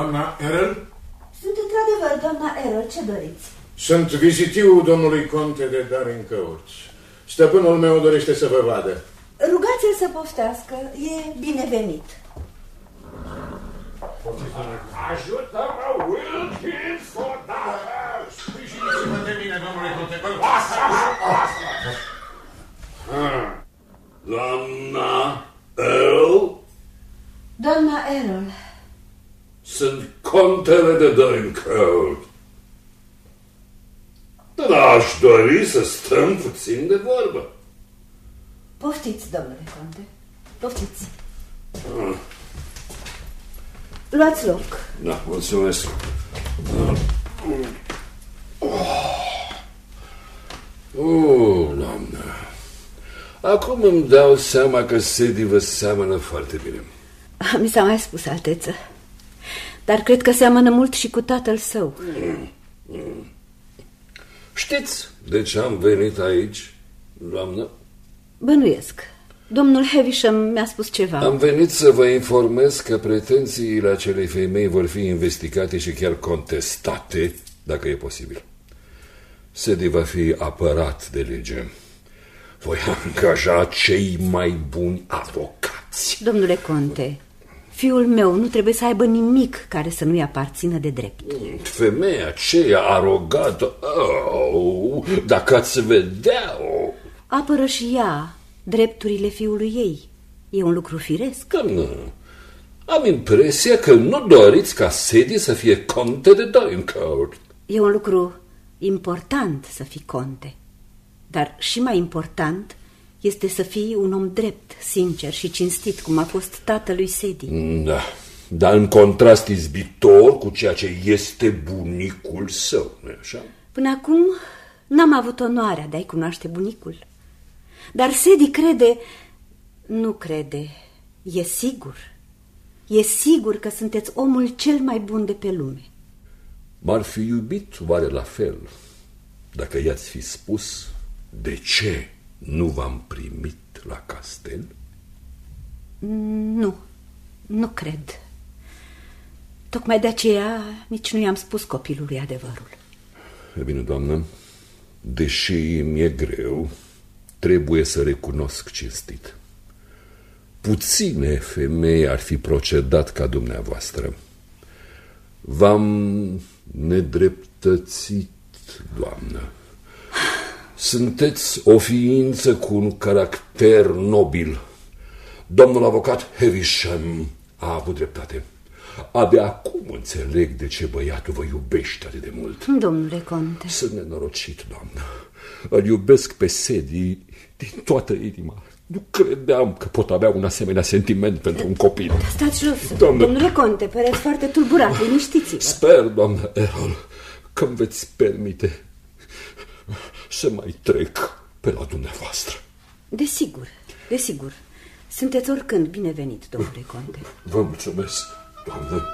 Doamna Errol? Sunt într-adevăr, doamna Errol, ce doriți? Sunt vizitiu domnului conte de Darincourt. Stăpânul meu dorește să vă vadă. Rugați-l să poftească, e binevenit. Ajută-mă, Wilkins, odată! Sprijiniți-vă de mine, domnule conte. Doamna Earl? Doamna Errol. Sunt contele de Darincourt. Dar aș dori să stăm puțin de vorbă. Poftiți, domnule conte, poftiți. Luați loc. Da, mulțumesc. Doamnă. Acum îmi dau seama că Sadie vă seamănă foarte bine. Mi s-a mai spus, alteță. Dar cred că seamănă mult și cu tatăl său. Știți de ce am venit aici, doamnă? Bănuiesc. Domnul Havisham mi-a spus ceva. Am venit să vă informez că pretențiile acelei femei vor fi investigate și chiar contestate, dacă e posibil. Sadie va fi apărat de lege. Voi angaja cei mai buni avocați. Domnule conte, fiul meu nu trebuie să aibă nimic care să nu-i aparțină de drept. Femeia aceea arogată, dacă ați vedea-o... Apără și ea drepturile fiului ei. E un lucru firesc. Doamnă, am impresia că nu doriți ca Sadie să fie conte de Darincourt. E un lucru important să fii conte. Dar și mai important este să fii un om drept, sincer și cinstit, cum a fost tatălui Sadie. Da, dar în contrast izbitor cu ceea ce este bunicul său, nu-i așa? Până acum n-am avut onoarea de a-i cunoaște bunicul. Dar Sadie crede... Nu crede, e sigur. E sigur că sunteți omul cel mai bun de pe lume. M-ar fi iubit oare la fel dacă i-ați fi spus de ce nu v-am primit la castel? Nu cred. Tocmai de aceea nici nu i-am spus copilului adevărul. E bine, doamnă, deși mi-e greu, trebuie să recunosc cinstit. Puține femei ar fi procedat ca dumneavoastră. V-am nedreptățit, doamnă. Sunteți o ființă cu un caracter nobil. Domnul avocat Havisham a avut dreptate. Abia acum înțeleg de ce băiatul vă iubește atât de mult. Domnule conte. Sunt nenorocit, doamnă. Îl iubesc pe Sadie din toată inima. Nu credeam că pot avea un asemenea sentiment pentru un copil. Stați jos, domnule conte, păreți foarte tulburat, liniștiți-vă. Sper, doamnă Errol, că îmi veți permite să mai trec pe la dumneavoastră. Desigur. Sunteți oricând binevenit, domnule conte. Vă mulțumesc, doamnă.